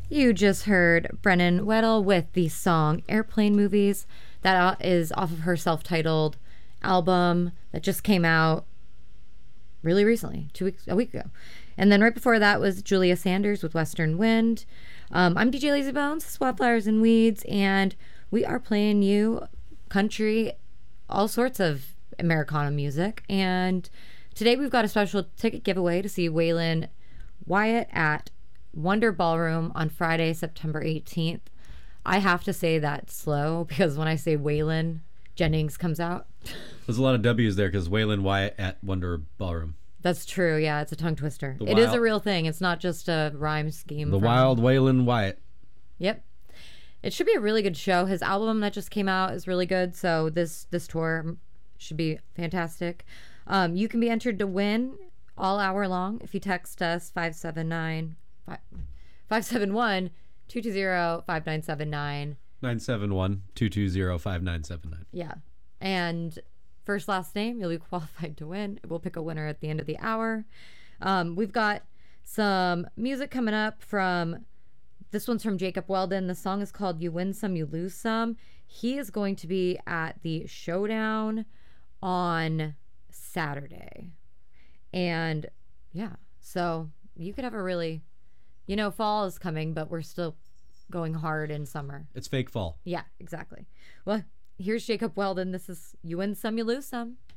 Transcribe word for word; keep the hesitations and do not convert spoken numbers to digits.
You just heard Brennan Weddle with the song Airplane Movies. That is off of her self-titled album that just came out really recently, two weeks, a week ago. And then right before that was Julia Sanders with Western Wind. Um, I'm D J Lazy Bones, Swap Flowers and Weeds, and we are playing you country, all sorts of Americana music. And today we've got a special ticket giveaway to see Waylon Wyatt at Wonder Ballroom on Friday, September eighteenth. I have to say that slow because when I say Waylon, Jennings comes out. There's a lot of W's there because Waylon Wyatt at Wonder Ballroom. That's true, yeah. It's a tongue twister. The it wild, is a real thing. It's not just a rhyme scheme. The from, Wild Waylon Wyatt. Yep. It should be a really good show. His album that just came out is really good, so this this tour should be fantastic. Um, you can be entered to win all hour long if you text us five seven nine five seven one two two zero five nine seven nine nine seven one two two zero five nine seven nine. Yeah. And first, last name, you'll be qualified to win. We'll pick a winner at the end of the hour. Um, we've got some music coming up from, this one's from Jacob Weldon. The song is called You Win Some, You Lose Some. He is going to be at the Showdown on Saturday. And yeah, so you could have a really, you know, fall is coming, but we're still going hard in summer. It's fake fall. Yeah, exactly. Well, here's Jacob Weldon. This is You Win Some, You Lose Some.